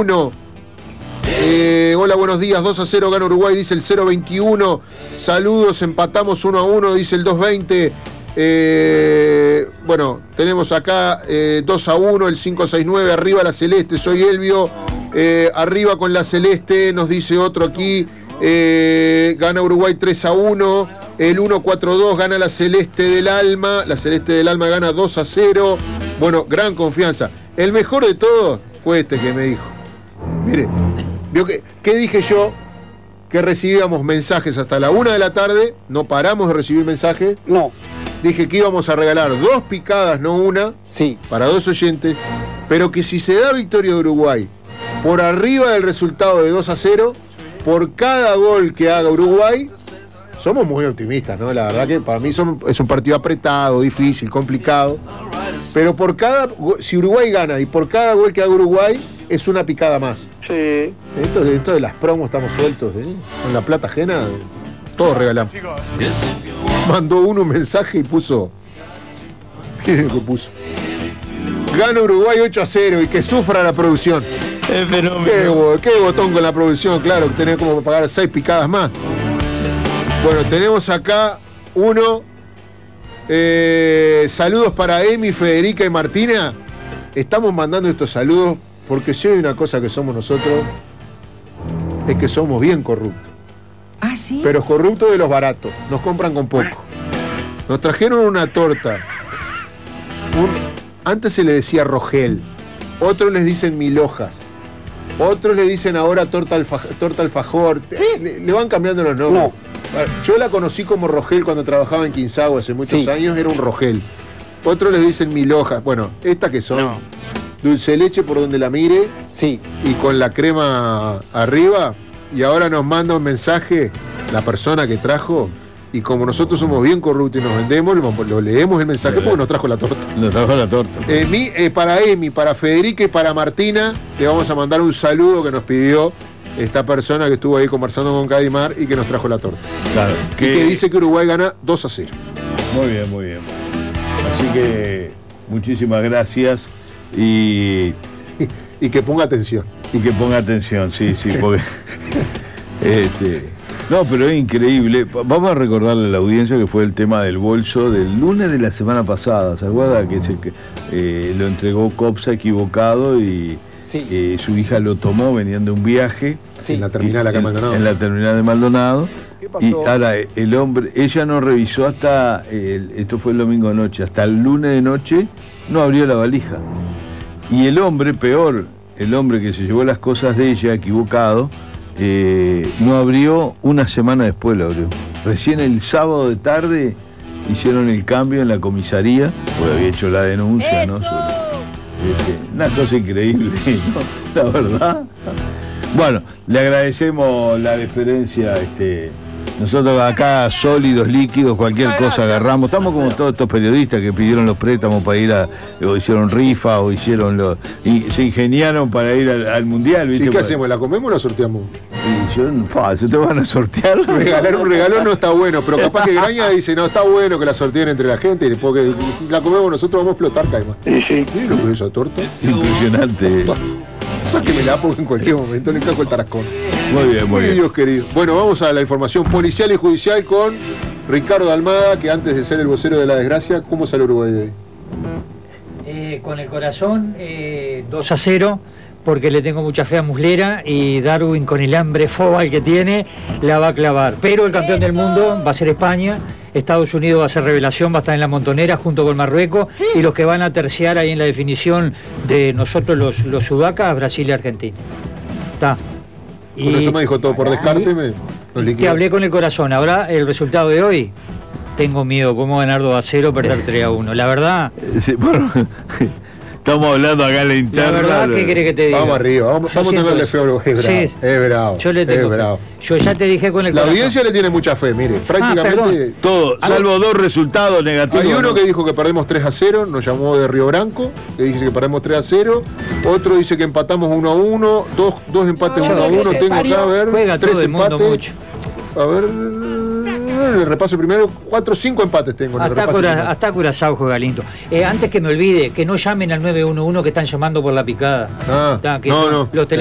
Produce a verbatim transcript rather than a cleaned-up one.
uno. Eh, hola, buenos días, dos a cero gana Uruguay, dice el cero veintiuno. Saludos, empatamos uno a uno, dice el dos veinte. Eh, bueno, tenemos acá eh, dos a uno, el cinco sesenta y nueve, arriba la celeste, soy Elvio. Eh, arriba con la celeste, nos dice otro aquí. Eh, gana Uruguay tres a uno. El uno cuatro dos gana la celeste del alma. La celeste del alma gana dos a cero. Bueno, gran confianza. El mejor de todos fue este que me dijo. Mire, ¿vio que, ¿qué dije yo? Que recibíamos mensajes hasta la una de la tarde. No paramos de recibir mensajes. No. Dije que íbamos a regalar dos picadas, no una. Sí. Para dos oyentes. Pero que si se da victoria de Uruguay por arriba del resultado de dos a cero, por cada gol que haga Uruguay, somos muy optimistas, ¿no? La verdad que para mí son, es un partido apretado, difícil, complicado. Pero por cada, si Uruguay gana y por cada gol que haga Uruguay, es una picada más. Sí. Esto, esto de las promos estamos sueltos, ¿eh? Con la plata ajena, todos regalamos. Mandó uno un mensaje y puso. Miren lo que puso. Gana Uruguay ocho a cero y que sufra la producción. Es fenómeno. Qué, qué botón con la producción, claro, que tenés como pagar seis picadas más. Bueno, tenemos acá uno. Eh, saludos para Emi, Federica y Martina. Estamos mandando estos saludos porque si hay una cosa que somos nosotros, es que somos bien corruptos. ¿Ah, sí? Pero corruptos de los baratos. Nos compran con poco. Nos trajeron una torta. Un, antes se le decía Rogel. Otros les dicen mil hojas. Otros le dicen ahora torta, alfa, torta alfajor. Le, le van cambiando los nombres. No. Yo la conocí como Rogel cuando trabajaba en Quinzagua hace muchos sí. años, era un Rogel. Otros les dicen mil hojas. Bueno, estas que son no. dulce de leche por donde la mire. Sí. Y con la crema arriba. Y ahora nos manda un mensaje la persona que trajo. Y como nosotros somos bien corruptos y nos vendemos, lo, lo leemos el mensaje porque nos trajo la torta. Nos trajo la torta. Eh, mi, eh, para Emi, para Federica y para Martina, le vamos a mandar un saludo que nos pidió esta persona que estuvo ahí conversando con Cadimar y que nos trajo la torta. Claro. Que... Y que dice que Uruguay gana dos a cero. Muy bien, muy bien. Así que muchísimas gracias y... y, y que ponga atención. Y que ponga atención, sí, sí, porque... este... No, pero es increíble. Vamos a recordarle a la audiencia que fue el tema del bolso del lunes de la semana pasada. ¿Se acuerda? Que, se, que eh, lo entregó Copsa equivocado y sí. eh, su hija lo tomó, venían de un viaje. Sí. En la terminal acá de Maldonado. En la terminal de Maldonado. ¿Qué pasó? Y ahora el hombre, ella no revisó hasta, el, esto fue el domingo de noche, hasta el lunes de noche no abrió la valija. Y el hombre, peor, el hombre que se llevó las cosas de ella equivocado, Eh, no abrió, una semana después lo abrió. Recién el sábado de tarde hicieron el cambio en la comisaría, porque había hecho la denuncia, ¿no? Este, una cosa increíble, ¿no? La verdad. Bueno, le agradecemos la deferencia, este. Nosotros acá, sólidos, líquidos, cualquier cosa agarramos. Estamos como todos estos periodistas que pidieron los préstamos para ir a... o hicieron rifa, o hicieron los... y se ingeniaron para ir al, al Mundial, ¿viste? ¿Y qué hacemos? ¿La comemos o la sorteamos? Y yo, fa, ¿se te van a sortear? Regalar un regalo no está bueno, pero capaz que Graña dice, no, está bueno que la sorteen entre la gente, porque si la comemos nosotros vamos a explotar, Caima. Sí, sí. ¿Qué es lo que es esa torta? Impresionante. Sáquemela porque en cualquier momento le encajo el tarascón. Muy bien, muy Ay, bien. Dios querido. Bueno, vamos a la información policial y judicial con Ricardo Almada, que antes de ser el vocero de la desgracia, ¿cómo sale Uruguay de hoy? Eh, con el corazón, eh, dos a cero, porque le tengo mucha fe a Muslera y Darwin con el hambre fobal que tiene, la va a clavar. Pero el campeón del mundo va a ser España, Estados Unidos va a ser revelación, va a estar en la montonera junto con Marruecos, y los que van a terciar ahí en la definición de nosotros los, los sudacas, Brasil y Argentina. Está. Con y, eso me dijo todo, por descarte me lo te hablé con el corazón. Ahora el resultado de hoy, tengo miedo, podemos ganar dos a cero, perder tres a uno. La verdad... Sí, bueno, estamos hablando acá en la interna. La verdad, ¿qué querés que te diga? Vamos arriba, vamos, vamos a tenerle fe a Uruguay. Es bravo, sí, es bravo. Yo le tengo es bravo. Yo ya te dije con el La corazón. audiencia le tiene mucha fe, mire, prácticamente... Ah, todo, salvo dos resultados negativos. Hay uno ¿no? que dijo que perdemos tres a cero, nos llamó de Río Branco, que dice que perdemos tres a cero. Otro dice que empatamos uno a uno, dos, dos empates uno a uno. Tengo acá, a ver, juega tres todo el mundo empates. mucho. A ver, el repaso primero, cuatro, cinco empates tengo en el Hasta, repaso cura, primero. hasta Curazao juega lindo. Eh, antes que me olvide, que no llamen al nueve uno uno que están llamando por la picada. Ah, Está, que no, son no. Los